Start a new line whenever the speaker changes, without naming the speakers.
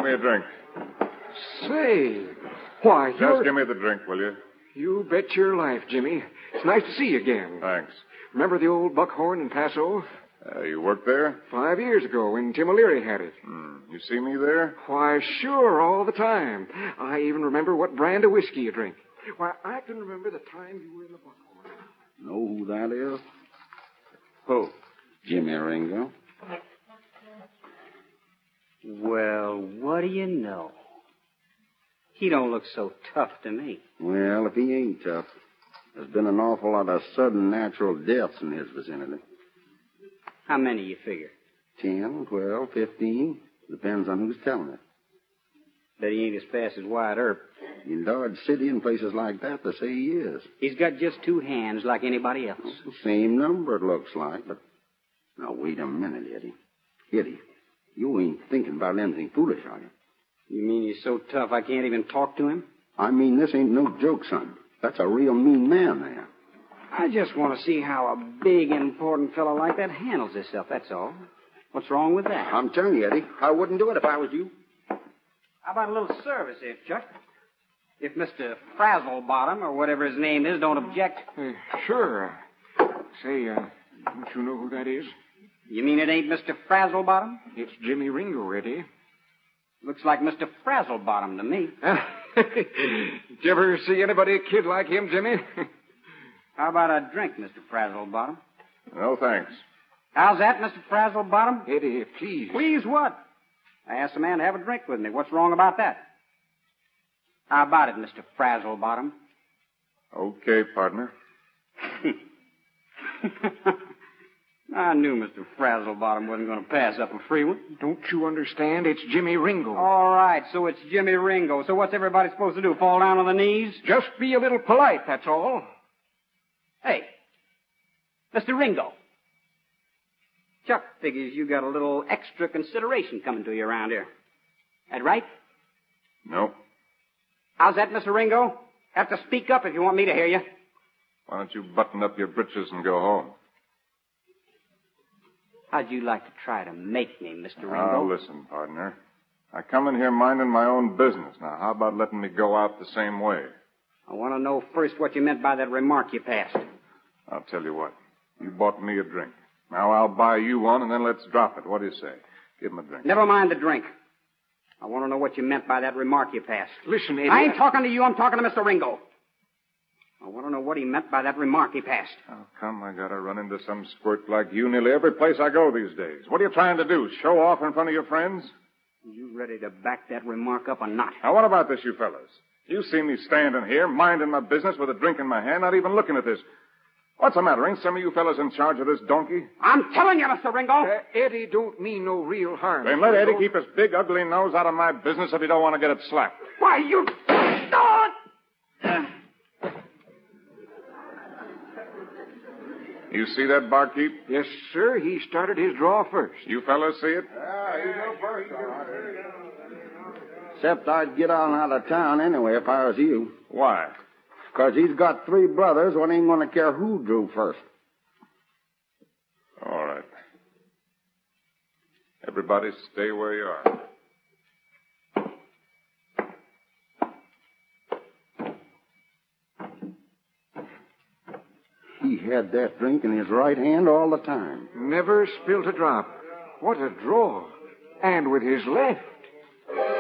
Give me a drink.
Say, why,
Just give me the drink, will you?
You bet your life, Jimmy. It's nice to see you again.
Thanks.
Remember the old Buckhorn in Paso?
You worked there?
5 years ago when Tim O'Leary had it.
You see me there?
Why, sure, all the time. I even remember what brand of whiskey you drink. Why, I can remember the time you were in the Buckhorn.
Know who that is?
Who?
Jimmy Ringo.
Well, what do you know? He don't look so tough to me.
Well, if he ain't tough, there's been an awful lot of sudden natural deaths in his vicinity.
How many you figure?
10, 12, 15. Depends on who's telling it.
Bet he ain't as fast as Wyatt Earp.
In Dodge City and places like that, they say he is.
He's got just 2 hands like anybody else.
Same number, it looks like, but... Now, wait a minute, Eddie. Eddie, you ain't thinking about anything foolish, are you?
You mean he's so tough I can't even talk to him?
I mean, this ain't no joke, son. That's a real mean man there.
I just want to see how a big, important fellow like that handles himself, that's all. What's wrong with that?
I'm telling you, Eddie, I wouldn't do it if I was you.
How about a little service here, Chuck? If Mr. Frazzlebottom, or whatever his name is, don't object.
Sure. Say, don't you know who that is?
You mean it ain't Mr. Frazzlebottom?
It's Jimmy Ringo, Eddie.
Looks like Mr. Frazzlebottom to me.
Did you ever see anybody kid like him, Jimmy?
How about a drink, Mr. Frazzlebottom?
No, thanks.
How's that, Mr. Frazzlebottom?
Eddie, please.
Please what? I asked a man to have a drink with me. What's wrong about that? How about it, Mr. Frazzlebottom?
Okay, partner.
I knew Mr. Frazzlebottom wasn't going to pass up a free one.
Don't you understand? It's Jimmy Ringo.
All right, so it's Jimmy Ringo. So what's everybody supposed to do, fall down on the knees?
Just be a little polite, that's all.
Hey, Mr. Ringo. Chuck figures you got a little extra consideration coming to you around here. That right?
No.
How's that, Mr. Ringo? Have to speak up if you want me to hear you.
Why don't you button up your britches and go home?
How'd you like to try to make me, Mr. Ringo?
Now, listen, partner. I come in here minding my own business. Now, how about letting me go out the same way?
I want to know first what you meant by that remark you passed.
I'll tell you what. You bought me a drink. Now I'll buy you one, and then let's drop it. What do you say? Give him a drink.
Never mind the drink. I want to know what you meant by that remark you passed.
Listen, Eddie.
I ain't talking to you. I'm talking to Mr. Ringo. I want to know what he meant by that remark he passed.
How come I gotta run into some squirt like you nearly every place I go these days? What are you trying to do? Show off in front of your friends?
You ready to back that remark up or not?
Now, what about this, you fellas? You see me standing here, minding my business with a drink in my hand, not even looking at this. What's the matter? Ain't some of you fellas in charge of this donkey?
I'm telling you, Mr. Ringo.
Eddie don't mean no real harm.
Then let Eddie keep his big, ugly nose out of my business if he don't want to get it slapped.
Why, you...
You see that, barkeep?
Yes, sir. He started his draw first.
You fellas see it?
Except I'd get on out of town anyway if I was you.
Why?
Because he's got 3 brothers, one ain't going to care who drew first.
All right. Everybody stay where you are.
He had that drink in his right hand all the time.
Never spilt a drop. What a draw. And with his left.